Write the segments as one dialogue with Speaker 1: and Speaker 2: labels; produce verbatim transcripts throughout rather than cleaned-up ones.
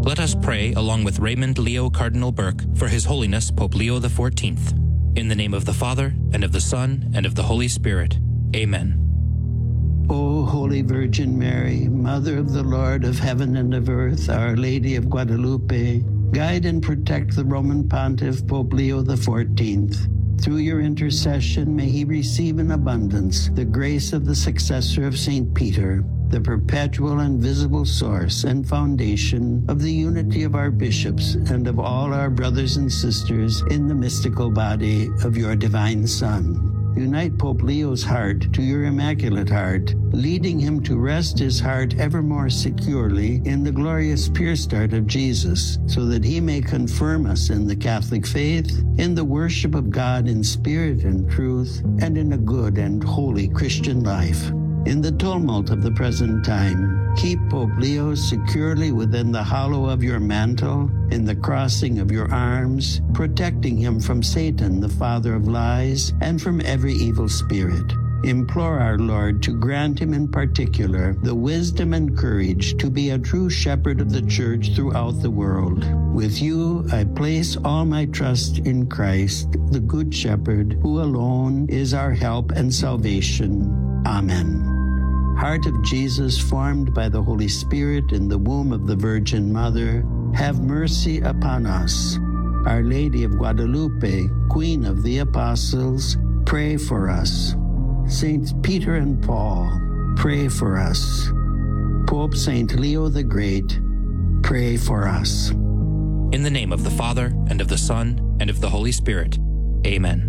Speaker 1: Let us pray along with Raymond Leo Cardinal Burke for His Holiness Pope Leo the fourteenth. In the name of the Father, and of the Son, and of the Holy Spirit. Amen.
Speaker 2: O Holy Virgin Mary, Mother of the Lord of heaven and of earth, Our Lady of Guadalupe, guide and protect the Roman Pontiff Pope Leo the fourteenth. Through your intercession, may he receive in abundance the grace of the successor of Saint Peter, the perpetual and visible source and foundation of the unity of our bishops and of all our brothers and sisters in the mystical body of your divine Son. Unite Pope Leo's heart to your Immaculate Heart, leading him to rest his heart ever more securely in the glorious pure start of Jesus, so that he may confirm us in the Catholic faith, in the worship of God in spirit and truth, and in a good and holy Christian life. In the tumult of the present time, keep Pope Leo securely within the hollow of your mantle, in the crossing of your arms, protecting him from Satan, the father of lies, and from every evil spirit. Implore our Lord to grant him in particular the wisdom and courage to be a true shepherd of the Church throughout the world. With you, I place all my trust in Christ, the Good Shepherd, who alone is our help and salvation. Amen. Heart of Jesus, formed by the Holy Spirit in the womb of the Virgin Mother, have mercy upon us. Our Lady of Guadalupe, Queen of the Apostles, pray for us. Saints Peter and Paul, pray for us. Pope Saint Leo the Great, pray for us.
Speaker 1: In the name of the Father, and of the Son, and of the Holy Spirit. Amen.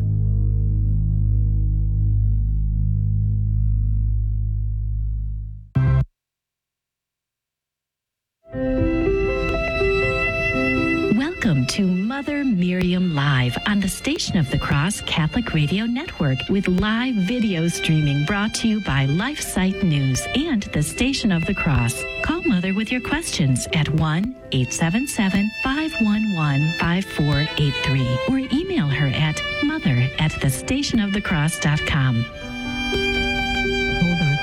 Speaker 3: Welcome to Mother Miriam Live on the Station of the Cross Catholic Radio Network, with live video streaming brought to you by LifeSite News and the Station of the Cross. Call Mother with your questions at one eight seven seven, five one one, five four eight three or email her at mother at the station of the cross dot com.
Speaker 4: Hold on.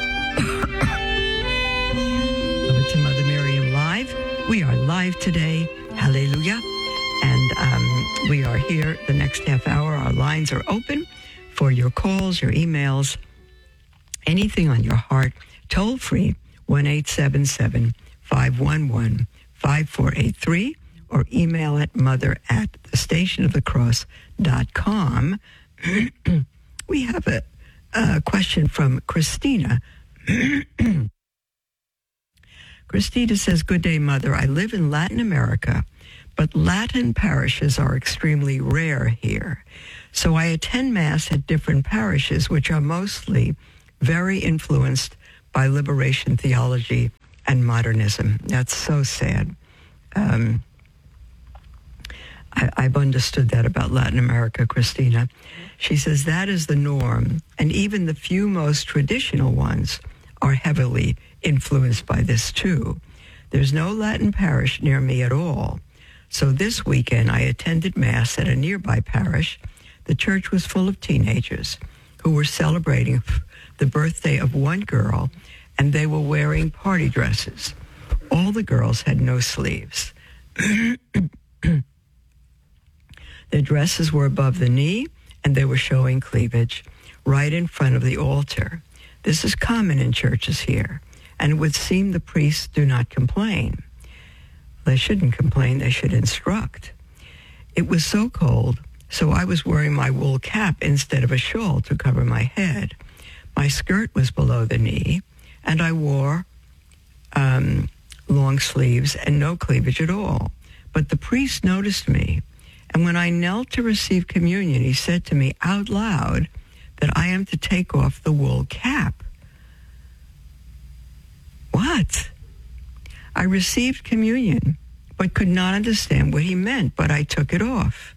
Speaker 4: Welcome to Mother Miriam Live. We are live today. Hallelujah. And um, we are here the next half hour. Our lines are open for your calls, your emails, anything on your heart. Toll free, one eight seven seven, five one one, five four eight three, or email at mother at the station of the cross dot com. We have a, a question from Christina. Christina says, "Good day, Mother. I live in Latin America, but Latin parishes are extremely rare here. So I attend Mass at different parishes, which are mostly very influenced by liberation theology and modernism." That's so sad. Um, I, I've understood that about Latin America, Christina. She says that is the norm, and even the few most traditional ones are heavily influenced by this too. There's no Latin parish near me at all. So this weekend, I attended Mass at a nearby parish. The church was full of teenagers who were celebrating the birthday of one girl, and they were wearing party dresses. All the girls had no sleeves. Their dresses were above the knee, and they were showing cleavage right in front of the altar. This is common in churches here, and it would seem the priests do not complain. They shouldn't complain, they should instruct. It was so cold, so I was wearing my wool cap instead of a shawl to cover my head. My skirt was below the knee, and I wore um, long sleeves and no cleavage at all. But the priest noticed me, and when I knelt to receive communion, he said to me out loud that I am to take off the wool cap. What? I received communion, but could not understand what he meant, but I took it off.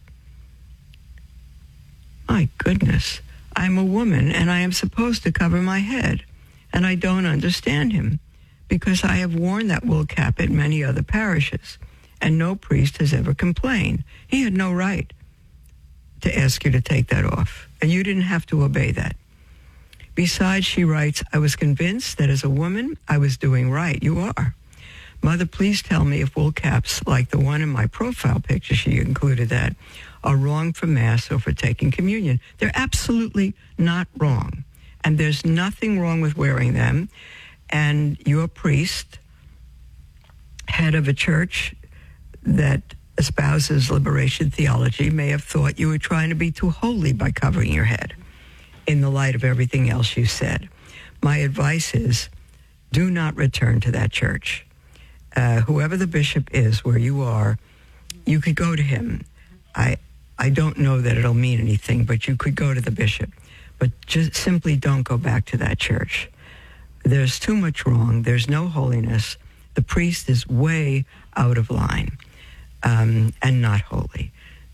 Speaker 4: My goodness, I'm a woman, and I am supposed to cover my head, and I don't understand him, because I have worn that wool cap at many other parishes, and no priest has ever complained. He had no right to ask you to take that off, and you didn't have to obey that. Besides, she writes, I was convinced that as a woman, I was doing right. You are. Mother, please tell me if wool caps like the one in my profile picture, she included that, are wrong for Mass or for taking communion. They're absolutely not wrong. And there's nothing wrong with wearing them. And your priest, head of a church that espouses liberation theology, may have thought you were trying to be too holy by covering your head in the light of everything else you said. My advice is, do not return to that church. Uh, whoever the bishop is where you are, you could go to him. I I don't know that it'll mean anything, but you could go to the bishop. But just simply don't go back to that church. There's too much wrong. There's no holiness. The priest is way out of line um, and not holy.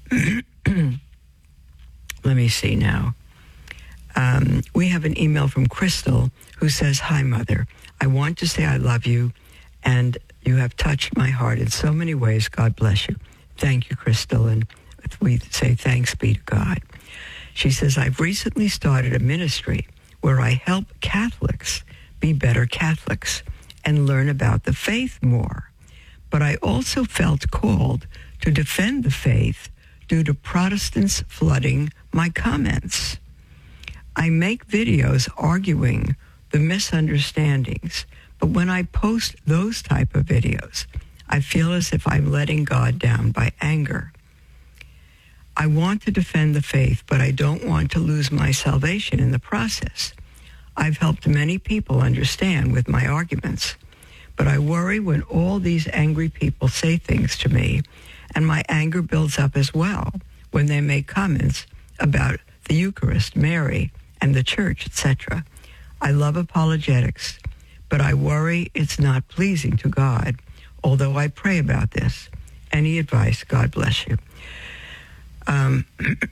Speaker 4: Let me see now. Um, we have an email from Crystal who says, "Hi, Mother. I want to say I love you, and you have touched my heart in so many ways. God bless you." Thank you, Crystal, and we say thanks be to God. She says, "I've recently started a ministry where I help Catholics be better Catholics and learn about the faith more. But I also felt called to defend the faith due to Protestants flooding my comments. I make videos arguing the misunderstandings, but when I post those type of videos, I feel as if I'm letting God down by anger. I want to defend the faith, but I don't want to lose my salvation in the process. I've helped many people understand with my arguments, but I worry when all these angry people say things to me, and my anger builds up as well when they make comments about the Eucharist, Mary, and the church, et cetera. I love apologetics, but I worry it's not pleasing to God, although I pray about this. Any advice? God bless you." Um,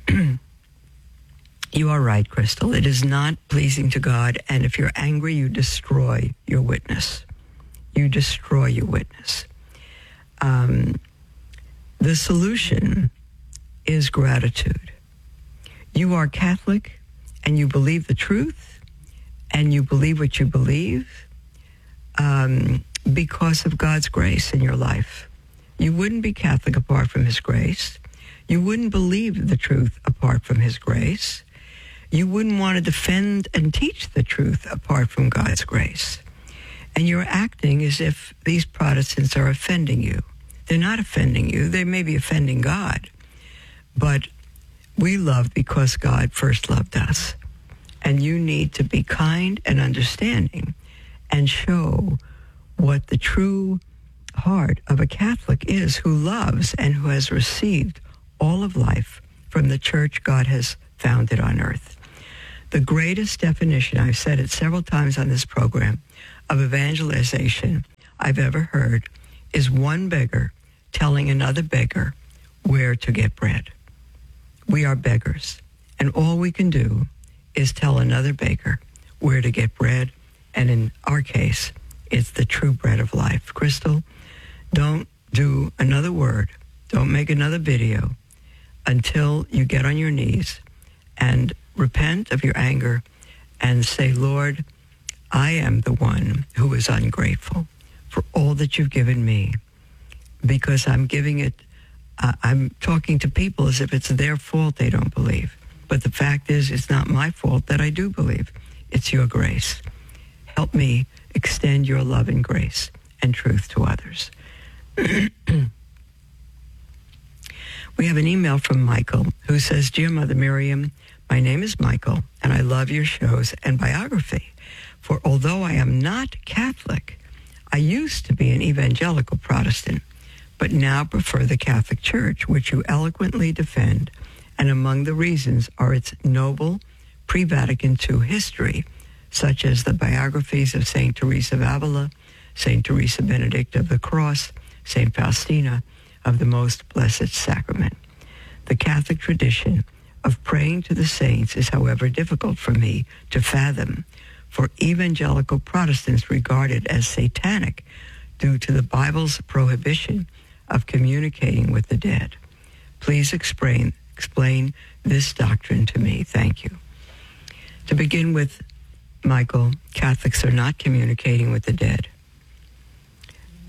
Speaker 4: you are right, Crystal. It is not pleasing to God, and if you're angry, you destroy your witness. You destroy your witness. Um, the solution is gratitude. You are Catholic, and you believe the truth, and you believe what you believe um, because of God's grace in your life. You wouldn't be Catholic apart from His grace. You wouldn't believe the truth apart from His grace. You wouldn't want to defend and teach the truth apart from God's grace. And you're acting as if these Protestants are offending you. They're not offending you. They may be offending God. But we love because God first loved us. And you need to be kind and understanding and show what the true heart of a Catholic is, who loves and who has received all of life from the church God has founded on earth. The greatest definition, I've said it several times on this program, of evangelization I've ever heard is one beggar telling another beggar where to get bread. We are beggars, and all we can do is tell another beggar where to get bread, and in our case, it's the true bread of life. Crystal, don't do another word, don't make another video until you get on your knees and repent of your anger and say, Lord, I am the one who is ungrateful for all that you've given me, because I'm giving it, uh, I'm talking to people as if it's their fault they don't believe. But the fact is, it's not my fault that I do believe. It's your grace. Help me extend your love and grace and truth to others. We have an email from Michael who says, Dear Mother Miriam, my name is Michael, and I love your shows and biography. For although I am not Catholic, I used to be an evangelical Protestant, but now prefer the Catholic Church, which you eloquently defend, and among the reasons are its noble pre-Vatican two history, such as the biographies of Saint Teresa of Avila, Saint Teresa Benedict of the Cross, Saint Faustina of the Most Blessed Sacrament. The Catholic tradition of praying to the saints is, however, difficult for me to fathom, for evangelical Protestants regard it as satanic due to the Bible's prohibition of communicating with the dead. Please explain, explain this doctrine to me. Thank you. To begin with, Michael, Catholics are not communicating with the dead.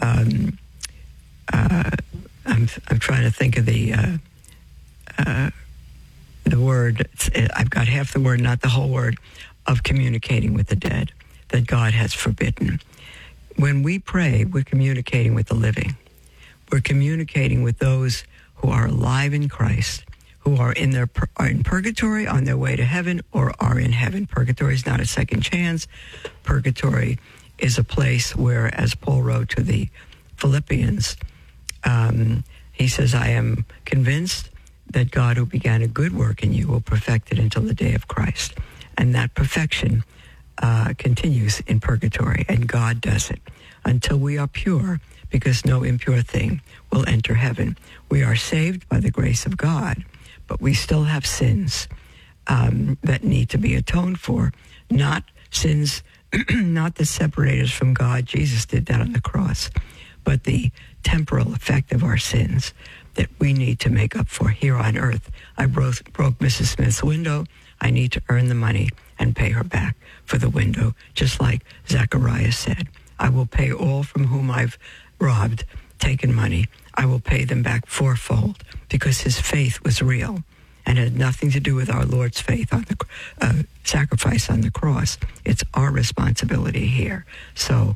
Speaker 4: um, uh, I'm I'm trying to think of the uh, uh, the word. It's, I've got half the word, not the whole word, of communicating with the dead that God has forbidden. When we pray, we're communicating with the living. We're communicating with those who are alive in Christ, who are in their are in purgatory on their way to heaven, or are in heaven. Purgatory is not a second chance. Purgatory is a place where, as Paul wrote to the Philippians, um, he says, I am convinced that God who began a good work in you will perfect it until the day of Christ. And that perfection uh, continues in purgatory, and God does it until we are pure, because no impure thing will enter heaven. We are saved by the grace of God, but we still have sins um, that need to be atoned for, not sins, not that separate us from God. Jesus did that on the cross, but the temporal effect of our sins that we need to make up for here on earth. I broke, broke Missus Smith's window. I need to earn the money and pay her back for the window, just like Zechariah said. I will pay all from whom I've robbed, taken money. I will pay them back fourfold, because his faith was real and had nothing to do with our Lord's faith on the uh, sacrifice on the cross. It's our responsibility here. So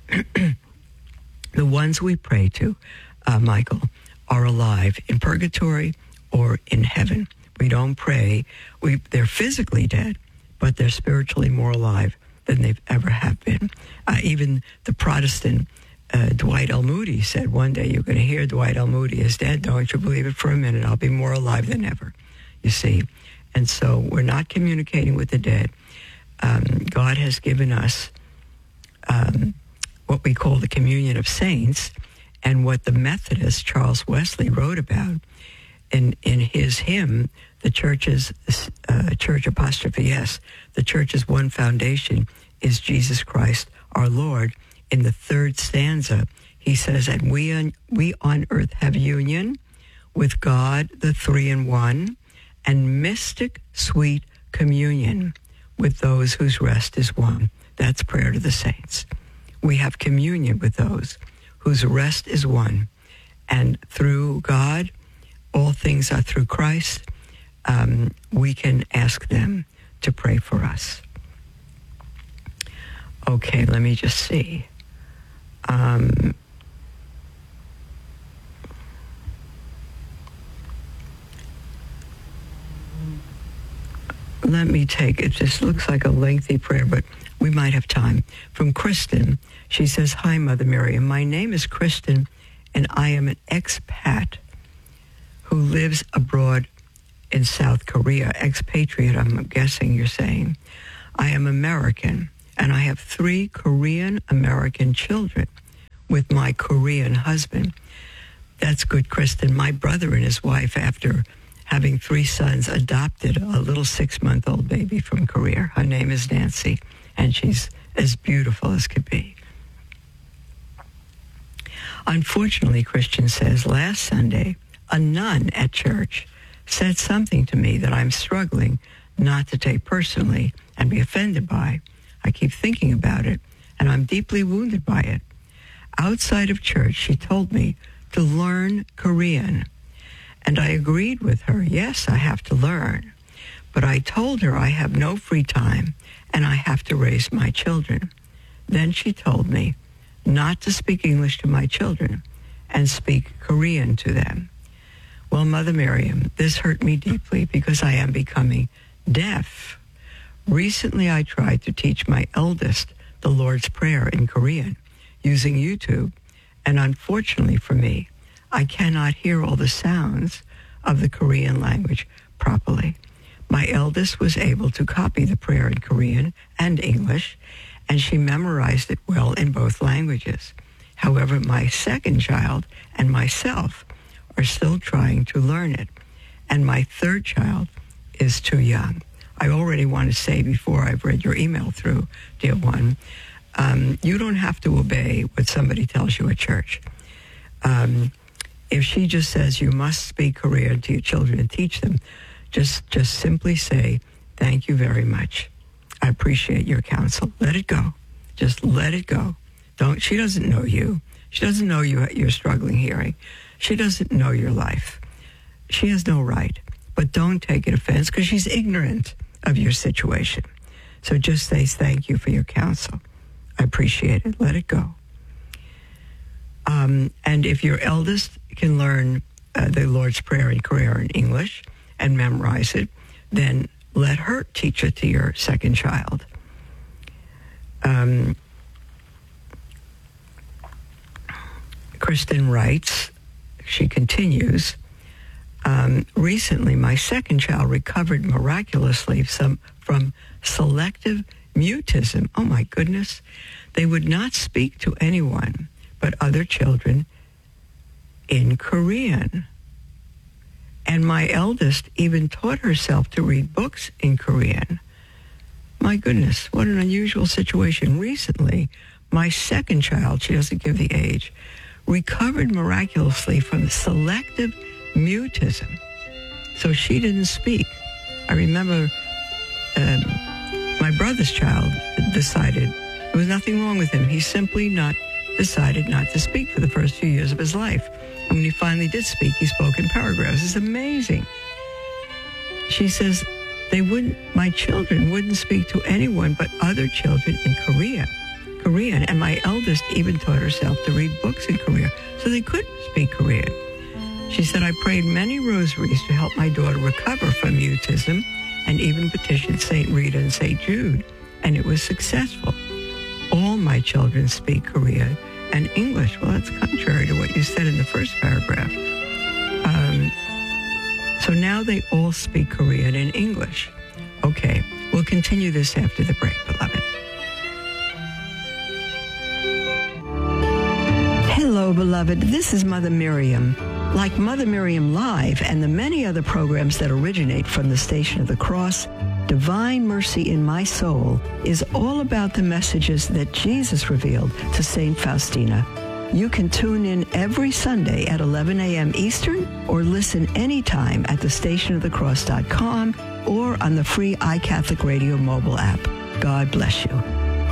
Speaker 4: the ones we pray to, uh, Michael, are alive in purgatory or in heaven. We don't pray. We they're physically dead, but they're spiritually more alive than they've ever have been. Uh, even the Protestant uh, Dwight L. Moody said, one day you're going to hear Dwight L. Moody is dead. Don't you believe it for a minute. I'll be more alive than ever, you see. And so we're not communicating with the dead. Um, God has given us um, what we call the communion of saints, and what the Methodist Charles Wesley wrote about in, in his hymn, the church's, uh, church apostrophe S, the church's one foundation is Jesus Christ our Lord. In the third stanza, he says, and we on, we on earth have union with God, the three in one, and mystic sweet communion with those whose rest is won. That's prayer to the saints. We have communion with those whose rest is won. And through God, all things are through Christ. Um, we can ask them to pray for us. Okay, let me just see. Um, let me take it. This looks like a lengthy prayer, but we might have time. From Kristen, she says, hi, Mother Miriam. My name is Kristen, and I am an expat who lives abroad in South Korea. Expatriate, I'm guessing you're saying. I am American, and I have three Korean-American children with my Korean husband. That's good, Kristen. My brother and his wife, after having three sons, adopted a little six-month-old baby from Korea. Her name is Nancy, and she's as beautiful as could be. Unfortunately, Christian says, last Sunday, a nun at church said something to me that I'm struggling not to take personally and be offended by. I keep thinking about it, and I'm deeply wounded by it. Outside of church, she told me to learn Korean, and I agreed with her. Yes, I have to learn. But I told her I have no free time, and I have to raise my children. Then she told me not to speak English to my children and speak Korean to them. Well, Mother Miriam, this hurt me deeply because I am becoming deaf. Recently, I tried to teach my eldest the Lord's Prayer in Korean using YouTube, and unfortunately for me, I cannot hear all the sounds of the Korean language properly. My eldest was able to copy the prayer in Korean and English, and she memorized it well in both languages. However, my second child and myself are still trying to learn it, and my third child is too young. I already want to say before I've read your email through, dear one, um, you don't have to obey what somebody tells you at church. Um, if she just says you must speak Korean to your children and teach them, just just simply say, thank you very much. I appreciate your counsel. Let it go. Just let it go. Don't. She doesn't know you. She doesn't know you, you're struggling hearing. She doesn't know your life. She has no right. But don't take it offense because she's ignorant of your situation. So just say thank you for your counsel. I appreciate it. Let it go. Um, and if your eldest can learn uh, the Lord's Prayer in Korean in English and memorize it, then let her teach it to your second child. Um, Kristen writes, she continues, um, recently my second child recovered miraculously some, from selective mutism. Oh my goodness. They would not speak to anyone but other children in Korean. And my eldest even taught herself to read books in Korean. My goodness, what an unusual situation. Recently, my second child, she doesn't give the age, recovered miraculously from selective mutism. So she didn't speak. I remember um, my brother's child decided there was nothing wrong with him. He simply not decided not to speak for the first few years of his life. And when he finally did speak, he spoke in paragraphs. It's amazing. She says, they wouldn't, my children wouldn't speak to anyone but other children in Korea, Korean. And my eldest even taught herself to read books in Korean, so they could speak Korean. She said, I prayed many rosaries to help my daughter recover from mutism and even petitioned Saint Rita and Saint Jude, and it was successful. All my children speak Korean and English. Well, that's contrary to what you said in the first paragraph. Um, so now they all speak Korean and English. Okay, we'll continue this after the break, beloved. Hello, beloved. This is Mother Miriam. Like Mother Miriam Live and the many other programs that originate from the Station of the Cross, Divine Mercy in My Soul is all about the messages that Jesus revealed to Saint Faustina. You can tune in every Sunday at eleven a.m. Eastern or listen anytime at the station of the cross dot com or on the free iCatholic Radio mobile app. God bless you.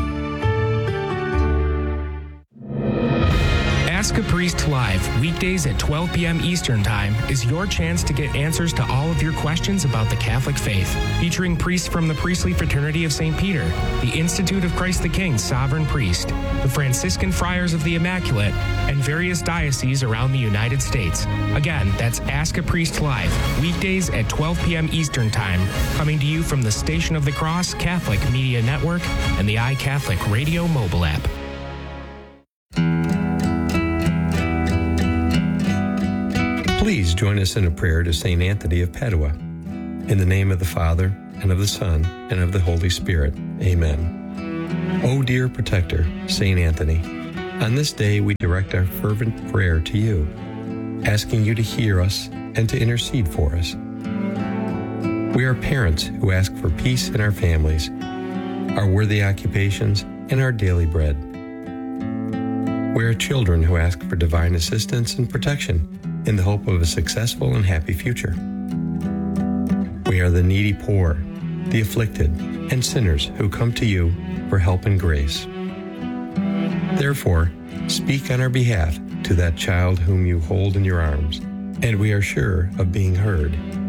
Speaker 5: Ask a Priest Live, weekdays at twelve p.m. Eastern Time, is your chance to get answers to all of your questions about the Catholic faith. Featuring priests from the Priestly Fraternity of Saint Peter, the Institute of Christ the King Sovereign Priest, the Franciscan Friars of the Immaculate, and various dioceses around the United States. Again, that's Ask a Priest Live, weekdays at twelve p.m. Eastern Time, coming to you from the Station of the Cross Catholic Media Network and the iCatholic Radio mobile app.
Speaker 6: Please join us in a prayer to Saint Anthony of Padua. In the name of the Father, and of the Son, and of the Holy Spirit. Amen. O dear protector, Saint Anthony, on this day we direct our fervent prayer to you, asking you to hear us and to intercede for us. We are parents who ask for peace in our families, our worthy occupations, and our daily bread. We are children who ask for divine assistance and protection in the hope of a successful and happy future. We are the needy poor, the afflicted, and sinners who come to you for help and grace. Therefore, speak on our behalf to that child whom you hold in your arms, and we are sure of being heard.